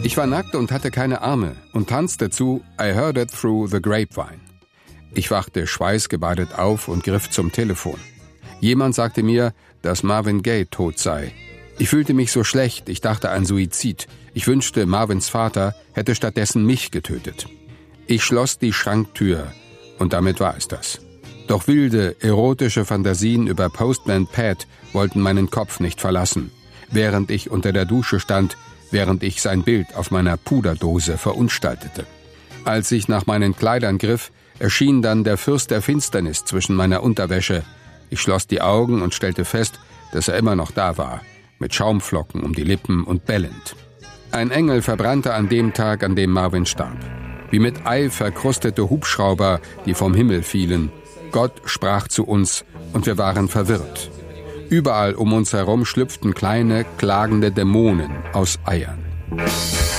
Ich war nackt und hatte keine Arme und tanzte zu I Heard It Through the Grapevine. Ich wachte schweißgebadet auf und griff zum Telefon. Jemand sagte mir, dass Marvin Gaye tot sei. Ich fühlte mich so schlecht, ich dachte an Suizid. Ich wünschte, Marvins Vater hätte stattdessen mich getötet. Ich schloss die Schranktür und damit war es das. Doch wilde, erotische Fantasien über Postman Pat wollten meinen Kopf nicht verlassen, während ich unter der Dusche stand, während ich sein Bild auf meiner Puderdose verunstaltete. Als ich nach meinen Kleidern griff, erschien dann der Fürst der Finsternis zwischen meiner Unterwäsche. Ich schloss die Augen und stellte fest, dass er immer noch da war, mit Schaumflocken um die Lippen und bellend. Ein Engel verbrannte an dem Tag, an dem Marvin starb. Wie mit Ei verkrustete Hubschrauber, die vom Himmel fielen. Gott sprach zu uns und wir waren verwirrt. Überall um uns herum schlüpften kleine, klagende Dämonen aus Eiern.